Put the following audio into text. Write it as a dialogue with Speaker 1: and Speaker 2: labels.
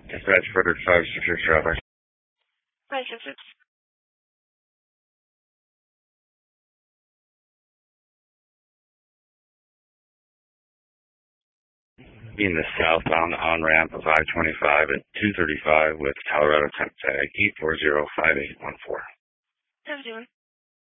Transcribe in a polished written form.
Speaker 1: Dispatch Frederick 566 traffic.
Speaker 2: 566.
Speaker 1: In the southbound on-ramp of I-25 at 235 with Colorado temp tag 8405814.
Speaker 2: 721.